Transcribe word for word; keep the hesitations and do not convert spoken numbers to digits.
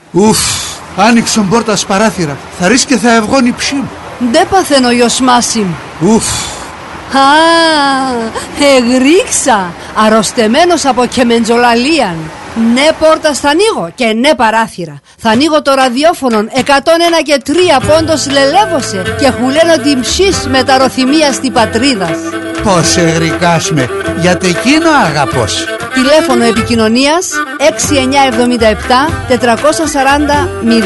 Ουφ, άνοιξον πόρτα παράθυρα. Θα ρίξει και θα ευγώνει ψήμ. Ντε παθαίνω Ιωσμάσιμ. Ουφ. Α, εγρίξα, αρρωστεμένος από κεμεντζολαλίαν. Ναι πόρτας θα ανοίγω και ναι παράθυρα. Θα ανοίγω το ραδιόφωνο εκατόν ένα και τρία πόντος λελεύωσε και χουλένω την ψής με τα ροθυμία στη πατρίδας. Πώς εγρικάς με, γιατί εκείνο αγαπώς. Τηλέφωνο επικοινωνίας έξι εννιά εβδομήντα επτά τετρακόσια σαράντα μηδέν